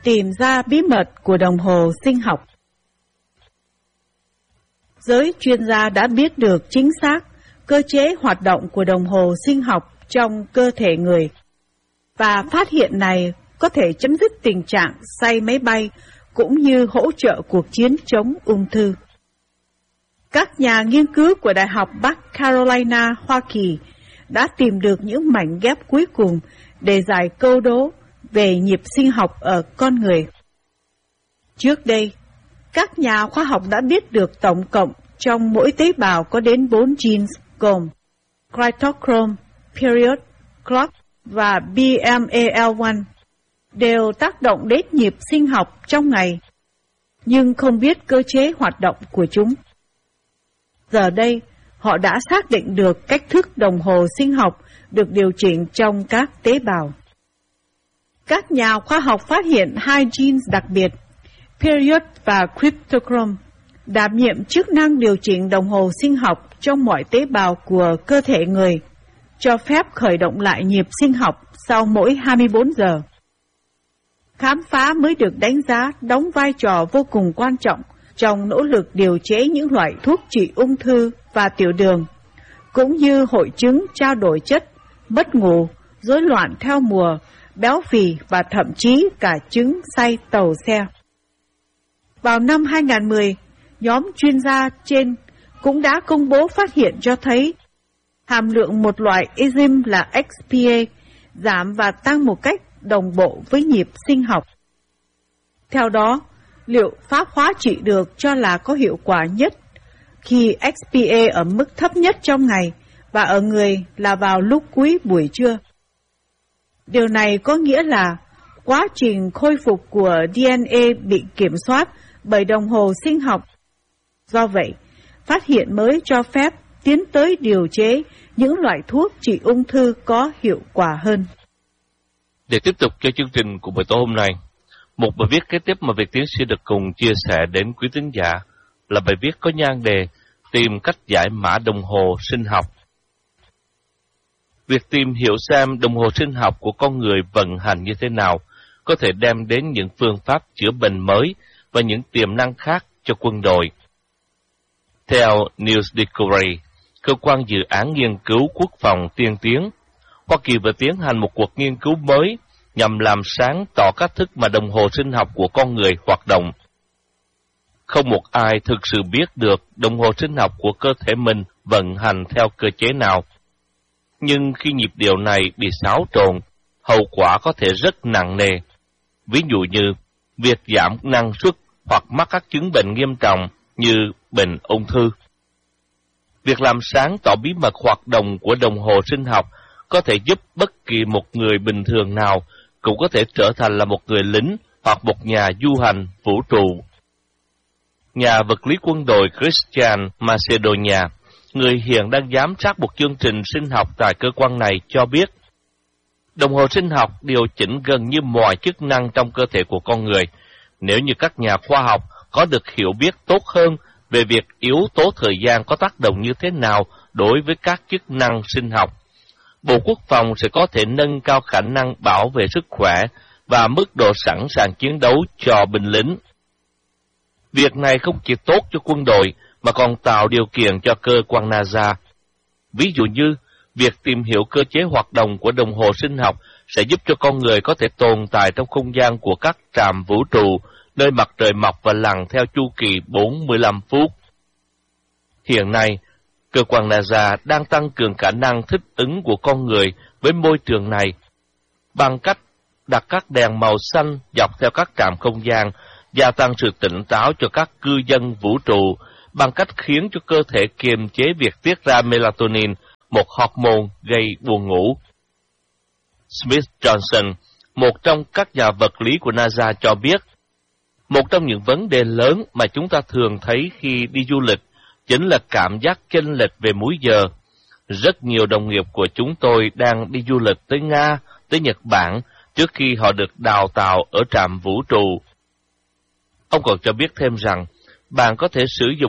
tìm ra bí mật của đồng hồ sinh học. Giới chuyên gia đã biết được chính xác cơ chế hoạt động của đồng hồ sinh học trong cơ thể người, và phát hiện này có thể chấm dứt tình trạng say máy bay cũng như hỗ trợ cuộc chiến chống ung thư. Các nhà nghiên cứu của Đại học Bắc Carolina, Hoa Kỳ đã tìm được những mảnh ghép cuối cùng để giải câu đố về nhịp sinh học ở con người. Trước đây, các nhà khoa học đã biết được tổng cộng trong mỗi tế bào có đến 4 genes gồm cytochrome, period, clock và BMAL1 đều tác động đến nhịp sinh học trong ngày, nhưng không biết cơ chế hoạt động của chúng. Giờ đây, họ đã xác định được cách thức đồng hồ sinh học được điều chỉnh trong các tế bào. Các nhà khoa học phát hiện 2 genes đặc biệt, period và cryptochrome, đảm nhiệm chức năng điều chỉnh đồng hồ sinh học trong mọi tế bào của cơ thể người, cho phép khởi động lại nhịp sinh học sau mỗi 24 giờ. Khám phá mới được đánh giá đóng vai trò vô cùng quan trọng trong nỗ lực điều chế những loại thuốc trị ung thư và tiểu đường, cũng như hội chứng trao đổi chất, mất ngủ, rối loạn theo mùa, béo phì và thậm chí cả chứng say tàu xe. Vào năm 2010, nhóm chuyên gia trên cũng đã công bố phát hiện cho thấy hàm lượng một loại enzyme là XPA giảm và tăng một cách đồng bộ với nhịp sinh học. Theo đó, liệu pháp hóa trị được cho là có hiệu quả nhất khi XPA ở mức thấp nhất trong ngày và ở người là vào lúc cuối buổi trưa. Điều này có nghĩa là quá trình khôi phục của DNA bị kiểm soát bởi đồng hồ sinh học. Do vậy, phát hiện mới cho phép tiến tới điều chế những loại thuốc trị ung thư có hiệu quả hơn. Để tiếp tục cho chương trình của buổi tối hôm nay, một bài viết kế tiếp mà Việt Tiến sẽ được cùng chia sẻ đến quý thính giả là bài viết có nhan đề Tìm cách giải mã đồng hồ sinh học. Việc tìm hiểu xem đồng hồ sinh học của con người vận hành như thế nào có thể đem đến những phương pháp chữa bệnh mới và những tiềm năng khác cho quân đội. Theo News Discovery, cơ quan dự án nghiên cứu quốc phòng tiên tiến, Hoa Kỳ vừa tiến hành một cuộc nghiên cứu mới nhằm làm sáng tỏ cách thức mà đồng hồ sinh học của con người hoạt động. Không một ai thực sự biết được đồng hồ sinh học của cơ thể mình vận hành theo cơ chế nào. Nhưng khi nhịp điệu này bị xáo trộn, hậu quả có thể rất nặng nề. Ví dụ như việc giảm năng suất hoặc mắc các chứng bệnh nghiêm trọng như bệnh ung thư. Việc làm sáng tỏ bí mật hoạt động của đồng hồ sinh học có thể giúp bất kỳ một người bình thường nào cũng có thể trở thành là một người lính hoặc một nhà du hành vũ trụ. Nhà vật lý quân đội Christian Macedonia, người hiện đang giám sát một chương trình sinh học tại cơ quan này, cho biết đồng hồ sinh học điều chỉnh gần như mọi chức năng trong cơ thể của con người. Nếu như các nhà khoa học có được hiểu biết tốt hơn về việc yếu tố thời gian có tác động như thế nào đối với các chức năng sinh học, Bộ Quốc phòng sẽ có thể nâng cao khả năng bảo vệ sức khỏe và mức độ sẵn sàng chiến đấu cho binh lính. Việc này không chỉ tốt cho quân đội mà còn tạo điều kiện cho cơ quan NASA. Ví dụ như, việc tìm hiểu cơ chế hoạt động của đồng hồ sinh học sẽ giúp cho con người có thể tồn tại trong không gian của các trạm vũ trụ, nơi mặt trời mọc và lặn theo chu kỳ 45 phút. Hiện nay, cơ quan NASA đang tăng cường khả năng thích ứng của con người với môi trường này bằng cách đặt các đèn màu xanh dọc theo các trạm không gian, gia tăng sự tỉnh táo cho các cư dân vũ trụ bằng cách khiến cho cơ thể kiềm chế việc tiết ra melatonin, một hormone gây buồn ngủ. Smith Johnson, một trong các nhà vật lý của NASA, cho biết, một trong những vấn đề lớn mà chúng ta thường thấy khi đi du lịch chính là cảm giác chênh lệch về múi giờ. Rất nhiều đồng nghiệp của chúng tôi đang đi du lịch tới Nga, tới Nhật Bản trước khi họ được đào tạo ở trạm vũ trụ. Ông còn cho biết thêm rằng, bạn có thể sử dụng